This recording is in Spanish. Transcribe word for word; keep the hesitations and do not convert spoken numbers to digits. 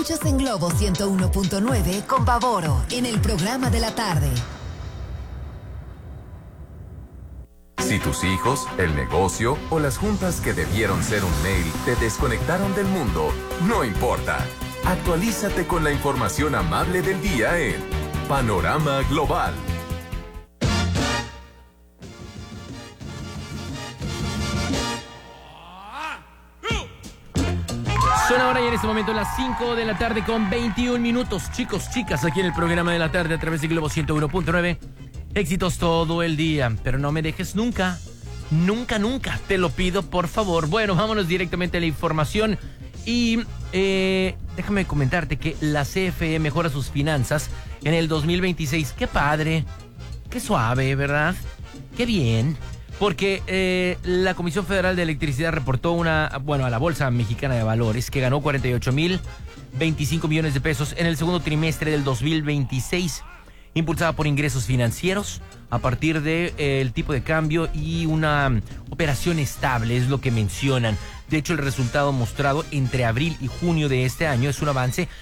escuchas en Globo ciento uno punto nueve con Pavoro en el programa de la tarde. Si tus hijos, el negocio o las juntas que debieron ser un mail te desconectaron del mundo, no importa. Actualízate con la información amable del día en Panorama Global. Son ahora y en este momento las cinco de la tarde con veintiún minutos. Chicos, chicas, aquí en el programa de la tarde a través de Globo ciento uno punto nueve. Éxitos todo el día, pero no me dejes nunca, nunca, nunca. Te lo pido, por favor. Bueno, vámonos directamente a la información. Y eh, déjame comentarte que la C F E mejora sus finanzas en el dos mil veintiséis. Qué padre, qué suave, ¿verdad? Qué bien. Porque eh, la Comisión Federal de Electricidad reportó una, bueno, a la Bolsa Mexicana de Valores que ganó cuarenta y ocho mil veinticinco millones de pesos en el segundo trimestre del dos mil veintiséis, impulsada por ingresos financieros a partir del de, eh, tipo de cambio y una um, operación estable, es lo que mencionan. De hecho, el resultado mostrado entre abril y junio de este año es un avance